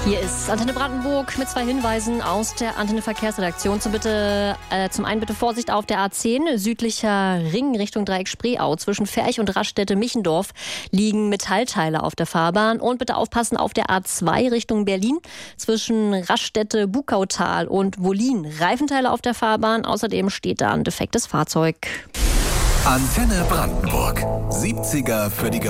Hier ist Antenne Brandenburg mit 2 Hinweisen aus der Antenne Verkehrsredaktion. Zum einen bitte Vorsicht auf der A10, südlicher Ring Richtung Dreieck Spreeau. Zwischen Ferch und Raststätte-Michendorf liegen Metallteile auf der Fahrbahn. Und bitte aufpassen auf der A2 Richtung Berlin. Zwischen Raststätte-Bukautal und Wollin Reifenteile auf der Fahrbahn. Außerdem steht da ein defektes Fahrzeug. Antenne Brandenburg. 70er für die